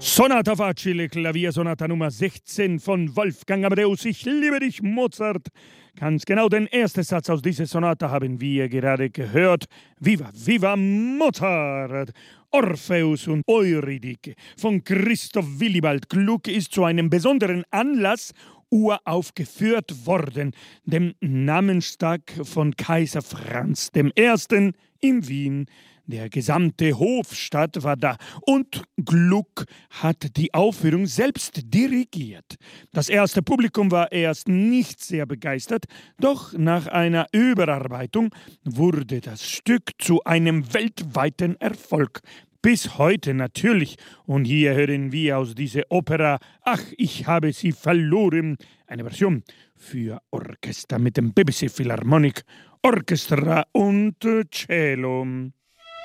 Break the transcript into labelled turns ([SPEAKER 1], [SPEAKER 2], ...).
[SPEAKER 1] Sonata facile, Klaviersonata Nummer 16 von Wolfgang Amadeus. Ich liebe dich, Mozart. Ganz genau den ersten Satz aus dieser Sonate haben wir gerade gehört. Viva, viva Mozart! Orpheus und Eurydike von Christoph Willibald Gluck ist zu einem besonderen Anlass uraufgeführt worden, dem Namenstag von Kaiser Franz I. in Wien. Der gesamte Hofstaat war da und Gluck hat die Aufführung selbst dirigiert. Das erste Publikum war erst nicht sehr begeistert, doch nach einer Überarbeitung wurde das Stück zu einem weltweiten Erfolg. Bis heute natürlich. Und hier hören wir aus dieser Opera »Ach, ich habe sie verloren«, eine Version für Orchester mit dem BBC Philharmonic Orchestra und Cello.